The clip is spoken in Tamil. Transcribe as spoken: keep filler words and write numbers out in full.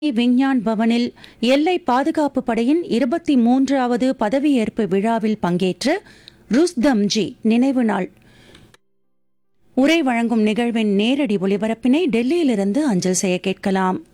விஞ்ஞான் பவனில் எல்லை பாதுகாப்பு படையின் இருபத்தி மூன்றாவது பதவியேற்பு விழாவில் பங்கேற்று ருஸ்தம்ஜி நினைவு நாள் உரை வழங்கும் நிகழ்வின் நேரடி ஒலிபரப்பினை டெல்லியிலிருந்து அஞ்சல் செய்ய கேட்கலாம்.